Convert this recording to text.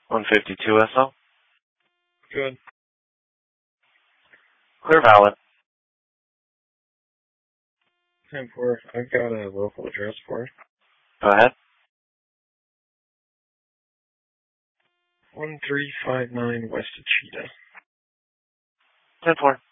152 SL. Good. Clear valid. 10-4. I've got a local address for it. Go ahead. 1359 West Achita. 10-4.